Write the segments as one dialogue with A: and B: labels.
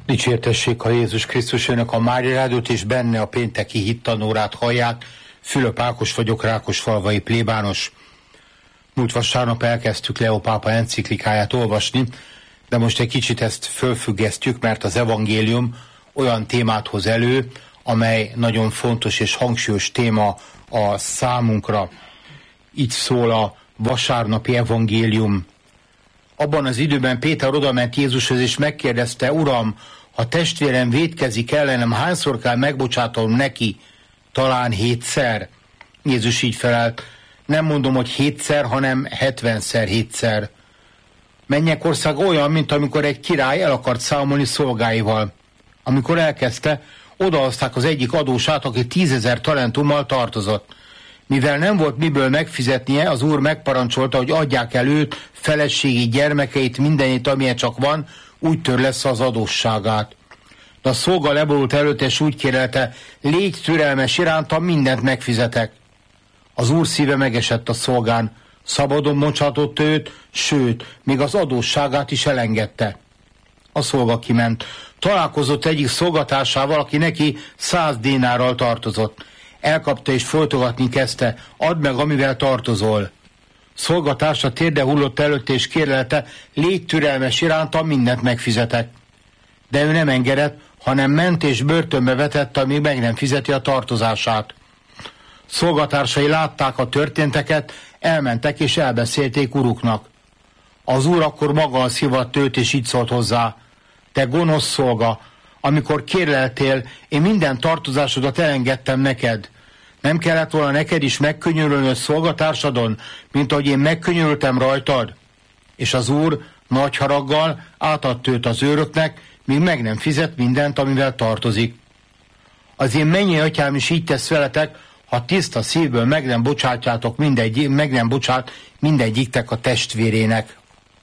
A: Dicsértessék a Jézus Krisztus, önök a Mária Rádiót és benne a pénteki hittanórát hallják. Fülöp Ákos vagyok, Rákosfalvai plébános. Múlt vasárnap elkezdtük Leó pápa enciklikáját olvasni, de most egy kicsit ezt fölfüggesztjük, mert az evangélium olyan témát hoz elő, amely nagyon fontos és hangsúlyos téma a számunkra. Így szól a vasárnapi evangélium. Abban az időben Péter odament Jézushoz és megkérdezte: Uram, ha testvérem vétkezik ellenem, hányszor kell megbocsátanom neki? Talán 7-szer? Jézus így felelt: nem mondom, hogy 7-szer, hanem 70-szer 7-szer. Mennyekország olyan, mint amikor egy király el akart számolni szolgáival. Amikor elkezdte, odahozták az egyik adósát, aki 10 000 talentummal tartozott. Mivel nem volt miből megfizetnie, az úr megparancsolta, hogy adják el őt, feleségét, gyermekeit, mindenét, amilyen csak van, úgy törlessze az adósságát. De a szolga leborult előtte, és úgy kérelte: légy türelmes irántam, mindent megfizetek. Az úr szíve megesett a szolgán, szabadon bocsátott őt, sőt, még az adósságát is elengedte. A szolga kiment. Találkozott egyik szolgatársával, aki neki 100 dénárral tartozott. Elkapta és folytogatni kezdte: add meg, amivel tartozol. Szolgatársa térde hullott előtte és kérlelte: légy türelmes irántam, mindent megfizetek. De ő nem engedett, hanem ment és börtönbe vetette, amíg meg nem fizeti a tartozását. Szolgatársai látták a történteket, elmentek és elbeszélték uruknak. Az úr akkor maga hívatta őt, és így szólt hozzá: te gonosz szolga, amikor kérleltél, én minden tartozásodat elengedtem neked. Nem kellett volna neked is megkönyörülni a szolgatársadon, mint ahogy én megkönyörültem rajtad? És az úr nagy haraggal átadta őt az őröknek, míg meg nem fizet mindent, amivel tartozik. Az én mennyei atyám is így tesz veletek, ha tiszta szívből meg nem bocsát mindegyiktek a testvérének.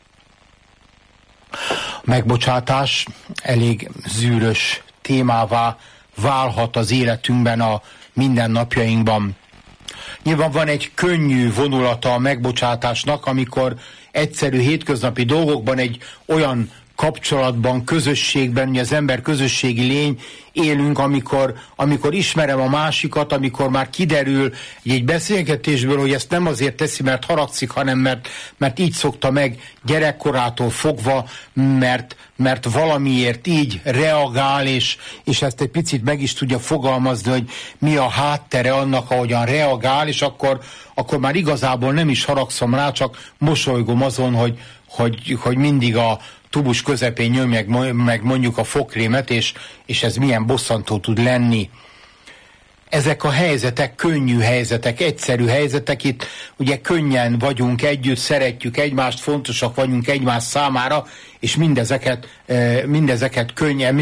A: A megbocsátás elég zűrös témává válhat az életünkben, a mindennapjainkban. Nyilván van egy könnyű vonulata a megbocsátásnak, amikor egyszerű hétköznapi dolgokban, egy olyan kapcsolatban, közösségben, ugye az ember közösségi lény élünk, amikor ismerem a másikat, amikor már kiderül egy beszélgetésből, hogy ezt nem azért teszi, mert haragszik, hanem mert így szokta meg gyerekkorától fogva, mert valamiért így reagál, és ezt egy picit meg is tudja fogalmazni, hogy mi a háttere annak, ahogyan reagál, és akkor már igazából nem is haragszom rá, csak mosolygom azon, hogy mindig a tubus közepén nyomják meg mondjuk a fogkrémet, és ez milyen bosszantó tud lenni. Ezek a helyzetek könnyű helyzetek, egyszerű helyzetek, itt ugye könnyen vagyunk együtt, szeretjük egymást, fontosak vagyunk egymás számára, és mindezek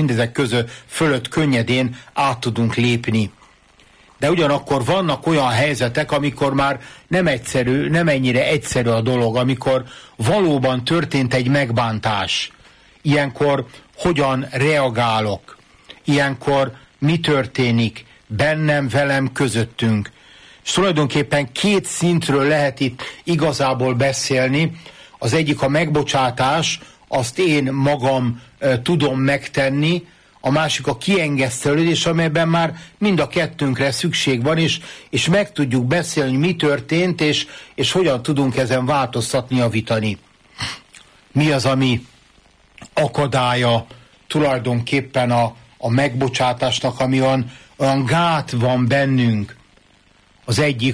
A: fölött könnyedén át tudunk lépni. De ugyanakkor vannak olyan helyzetek, amikor már nem ennyire egyszerű a dolog, amikor valóban történt egy megbántás. Ilyenkor hogyan reagálok? Ilyenkor mi történik bennem, velem, közöttünk? És tulajdonképpen 2 szintről lehet itt igazából beszélni. Az egyik a megbocsátás, azt én magam tudom megtenni, a másik a kiengesztelődés, amelyben már mind a kettőnkre szükség van, és meg tudjuk beszélni, mi történt, és hogyan tudunk ezen változtatni, javítani. Mi az, ami akadálya tulajdonképpen a megbocsátásnak, ami olyan gát van bennünk. Az egyik,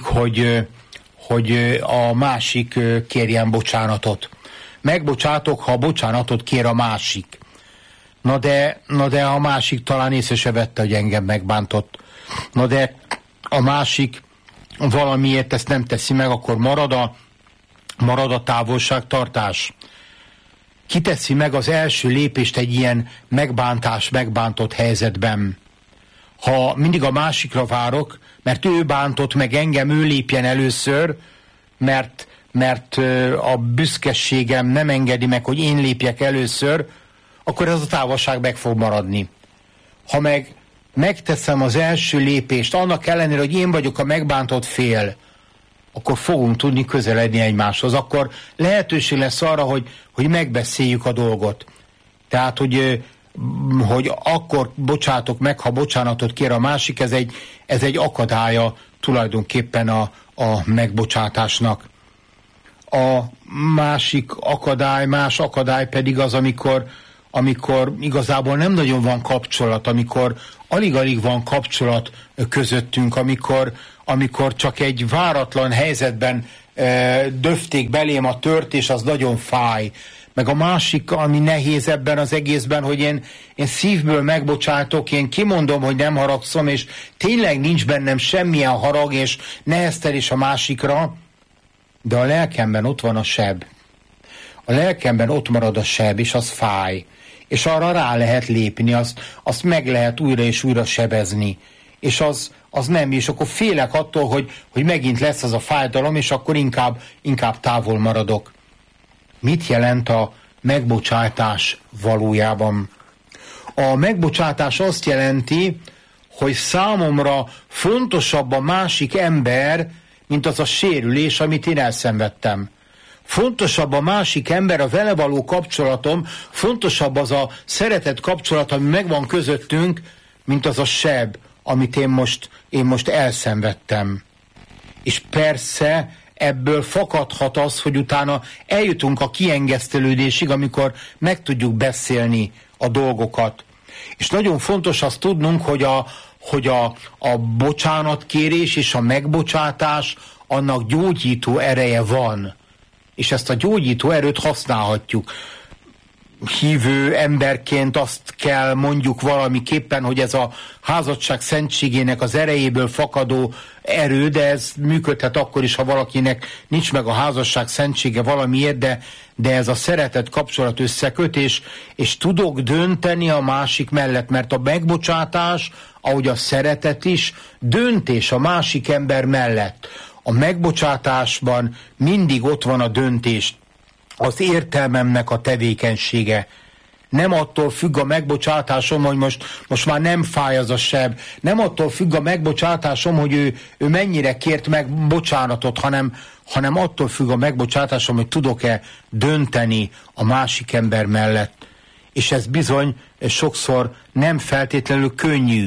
A: hogy a másik kérjen bocsánatot. Megbocsátok, ha bocsánatot kér a másik. Na de a másik talán észre se vette, hogy engem megbántott. Na de a másik valamiért ezt nem teszi meg, akkor marad a távolságtartás. Ki teszi meg az első lépést egy ilyen megbántott helyzetben? Ha mindig a másikra várok, mert ő bántott meg engem, ő lépjen először, mert a büszkeségem nem engedi meg, hogy én lépjek először, akkor ez a távolság meg fog maradni. Ha megteszem az első lépést, annak ellenére, hogy én vagyok a megbántott fél, akkor fogunk tudni közeledni egymáshoz. Akkor lehetőség lesz arra, hogy megbeszéljük a dolgot. Tehát, hogy hogy akkor bocsátok meg, ha bocsánatot kér a másik, ez egy akadálya tulajdonképpen a megbocsátásnak. A más akadály pedig az, amikor igazából nem nagyon van kapcsolat, amikor alig-alig van kapcsolat közöttünk, amikor csak egy váratlan helyzetben döfték belém a tört, és az nagyon fáj. Meg a másik, ami nehéz ebben az egészben, hogy én szívből megbocsátok, én kimondom, hogy nem haragszom, és tényleg nincs bennem semmilyen harag és neheztelés a másikra, de a lelkemben ott van a seb. A lelkemben ott marad a seb, és az fáj. És arra rá lehet lépni, azt meg lehet újra és újra sebezni. És az nem, és akkor félek attól, hogy megint lesz az a fájdalom, és akkor inkább távol maradok. Mit jelent a megbocsátás valójában? A megbocsátás azt jelenti, hogy számomra fontosabb a másik ember, mint az a sérülés, amit én elszenvedtem. Fontosabb a másik ember, a vele való kapcsolatom, fontosabb az a szeretett kapcsolat, ami megvan közöttünk, mint az a seb, amit én most elszenvedtem. És persze ebből fakadhat az, hogy utána eljutunk a kiengesztelődésig, amikor meg tudjuk beszélni a dolgokat. És nagyon fontos azt tudnunk, hogy a bocsánatkérés és a megbocsátás, annak gyógyító ereje van. És ezt a gyógyító erőt használhatjuk. Hívő emberként azt kell mondjuk valamiképpen, hogy ez a házasság szentségének az erejéből fakadó erő, de ez működhet akkor is, ha valakinek nincs meg a házasság szentsége valamiért, de ez a szeretet kapcsolat összeköt, és tudok dönteni a másik mellett, mert a megbocsátás, ahogy a szeretet is, döntés a másik ember mellett. A megbocsátásban mindig ott van a döntés, az értelmemnek a tevékenysége. Nem attól függ a megbocsátásom, hogy most már nem fáj az a seb. Nem attól függ a megbocsátásom, hogy ő mennyire kért meg bocsánatot, hanem attól függ a megbocsátásom, hogy tudok-e dönteni a másik ember mellett. És ez bizony sokszor nem feltétlenül könnyű,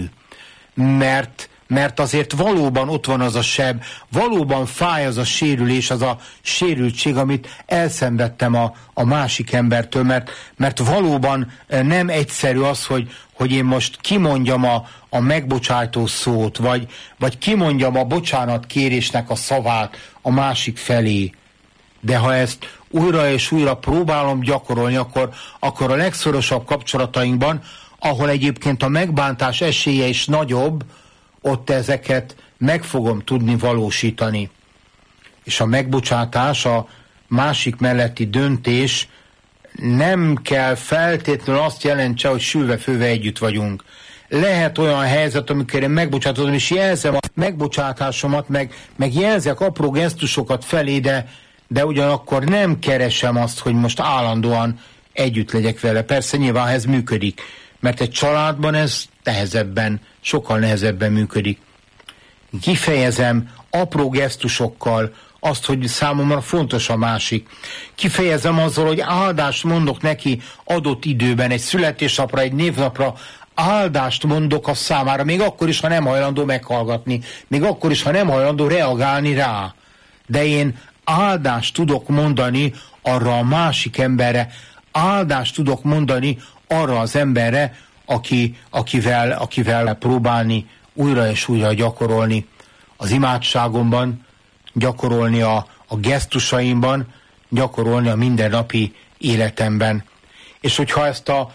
A: mert azért valóban ott van az a seb, valóban fáj az a sérülés, az a sérültség, amit elszenvedtem a másik embertől, mert valóban nem egyszerű az, hogy én most kimondjam a megbocsátó szót, vagy kimondjam a bocsánatkérésnek a szavát a másik felé. De ha ezt újra és újra próbálom gyakorolni, akkor a legszorosabb kapcsolatainkban, ahol egyébként a megbántás esélye is nagyobb, ott ezeket meg fogom tudni valósítani. És a megbocsátás, a másik melletti döntés nem kell feltétlenül azt jelentse, hogy sülve-főve együtt vagyunk. Lehet olyan helyzet, amikor én megbocsátozom, és jelzem a megbocsátásomat, meg jelzek apró gesztusokat felé, de ugyanakkor nem keresem azt, hogy most állandóan együtt legyek vele. Persze nyilván ez működik, mert egy családban ez sokkal nehezebben működik. Kifejezem apró gesztusokkal azt, hogy számomra fontos a másik. Kifejezem azzal, hogy áldást mondok neki adott időben, egy születésnapra, egy névnapra, áldást mondok a számára, még akkor is, ha nem hajlandó meghallgatni, még akkor is, ha nem hajlandó reagálni rá. De én áldást tudok mondani arra a másik emberre, áldást tudok mondani arra az emberre, akivel próbálni újra és újra gyakorolni az imádságomban, gyakorolni a gesztusaimban, gyakorolni a mindennapi életemben. És hogyha ezt az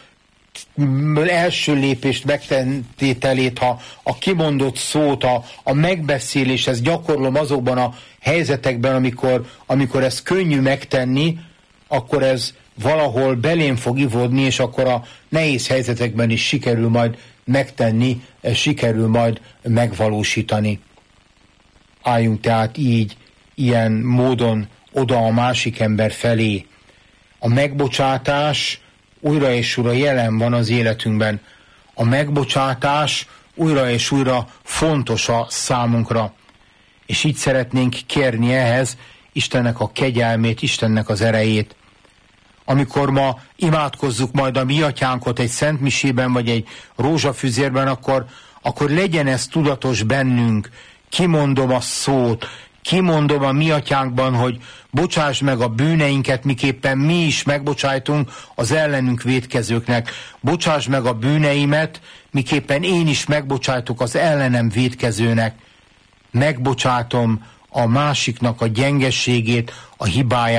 A: első lépést, megtételét, ha a kimondott szót, a megbeszélés, ezt gyakorlom azokban a helyzetekben, amikor ez könnyű megtenni, akkor ez valahol belém fog ivódni, és akkor a nehéz helyzetekben is sikerül majd megtenni, sikerül majd megvalósítani. Álljunk tehát ilyen módon oda a másik ember felé. A megbocsátás újra és újra jelen van az életünkben. A megbocsátás újra és újra fontos a számunkra. És így szeretnénk kérni ehhez Istennek a kegyelmét, Istennek az erejét. amikor ma imádkozzuk majd a mi atyánkot egy szentmisében, vagy egy rózsafüzérben, akkor legyen ez tudatos bennünk. Kimondom a szót, kimondom a mi atyánkban, hogy bocsáss meg a bűneinket, miképpen mi is megbocsájtunk az ellenünk vétkezőknek. Bocsáss meg a bűneimet, miképpen én is megbocsájtok az ellenem vétkezőnek. Megbocsátom a másiknak a gyengességét, a hibáját,